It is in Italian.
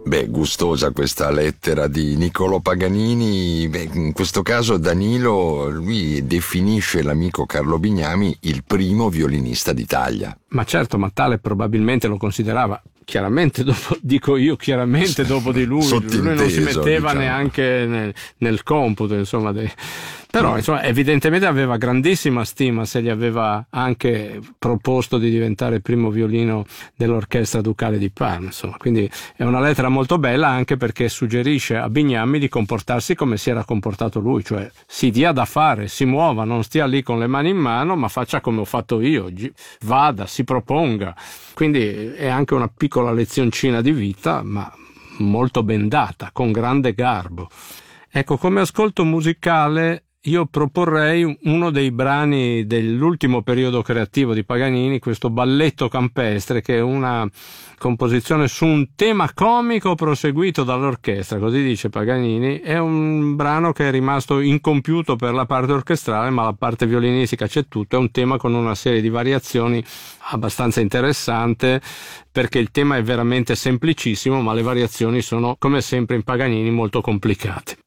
Beh, gustosa questa lettera di Niccolò Paganini. Beh, in questo caso Danilo, lui definisce l'amico Carlo Bignami il primo violinista d'Italia. Ma certo, ma tale probabilmente lo considerava. Chiaramente dopo, dico io, chiaramente dopo di lui non si metteva, diciamo, neanche nel computo, insomma, però insomma, evidentemente aveva grandissima stima se gli aveva anche proposto di diventare primo violino dell'Orchestra Ducale di Parma, insomma. Quindi è una lettera molto bella, anche perché suggerisce a Bignami di comportarsi come si era comportato lui, cioè si dia da fare, si muova, non stia lì con le mani in mano, ma faccia come ho fatto io, vada, si proponga. Quindi è anche una piccola lezioncina di vita, ma molto ben data, con grande garbo. Ecco, come ascolto musicale io proporrei uno dei brani dell'ultimo periodo creativo di Paganini, questo Balletto campestre, che è una composizione su un tema comico proseguito dall'orchestra, così dice Paganini. È un brano che è rimasto incompiuto per la parte orchestrale, ma la parte violinistica c'è tutto. È un tema con una serie di variazioni abbastanza interessante, perché il tema è veramente semplicissimo, ma le variazioni sono, come sempre in Paganini, molto complicate.